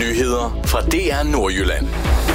Nyheder fra DR Nordjylland.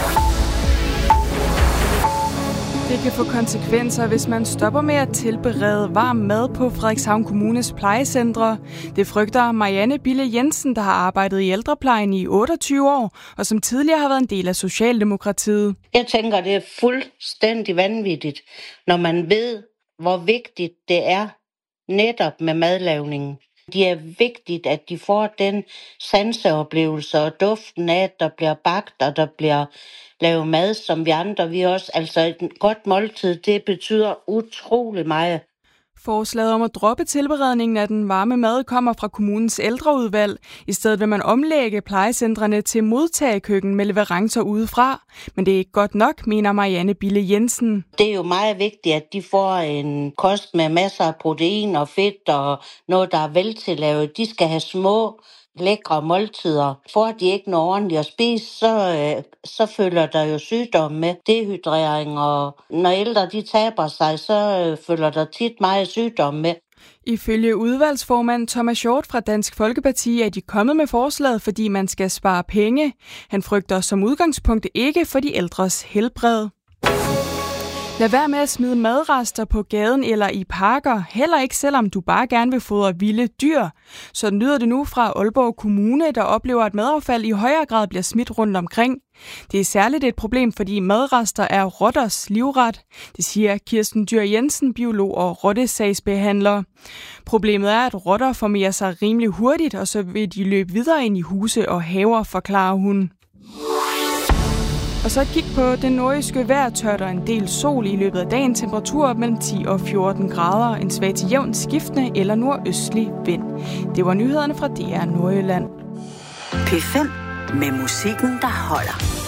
Det kan få konsekvenser, hvis man stopper med at tilberede varm mad på Frederikshavn Kommunes plejecentre. Det frygter Marianne Bille Jensen, der har arbejdet i ældreplejen i 28 år, og som tidligere har været en del af Socialdemokratiet. Jeg tænker, det er fuldstændig vanvittigt, når man ved, hvor vigtigt det er netop med madlavningen. Det er vigtigt, at de får den sanseoplevelse og duften af, at der bliver bagt og der bliver lavet mad, som vi andre vi også. Altså et godt måltid, det betyder utrolig meget. Forslaget om at droppe tilberedningen af den varme mad kommer fra kommunens ældreudvalg. I stedet vil man omlægge plejecentrene til modtagekøkken med leverancer udefra. Men det er ikke godt nok, mener Marianne Bille Jensen. Det er jo meget vigtigt, at de får en kost med masser af protein og fedt og noget, der er veltillavet. De skal have små, lækre måltider. Får de ikke noget ordentligt at spise, så følger der jo sygdomme med dehydrering, og når ældre de taber sig, så følger der tit meget sygdomme med. Ifølge udvalgsformand Thomas Hjort fra Dansk Folkeparti er de kommet med forslaget, fordi man skal spare penge. Han frygter som udgangspunkt ikke for de ældres helbred. Lad være med at smide madrester på gaden eller i parker, heller ikke selvom du bare gerne vil fodre vilde dyr. Sådan lyder det nu fra Aalborg Kommune, der oplever, at madaffald i højere grad bliver smidt rundt omkring. Det er særligt et problem, fordi madrester er rotters livret. Det siger Kirsten Dyr Jensen, biolog og rottesagsbehandler. Problemet er, at rotter formerer sig rimelig hurtigt, og så vil de løbe videre ind i huse og haver, forklarer hun. Og så et kig på den nordjyske vejr, tørt og en del sol i løbet af dagen, temperaturer mellem 10 og 14 grader, en svag til jævn skiftende eller nordøstlig vind. Det var nyhederne fra DR Nordjylland. P5 med musikken, der holder.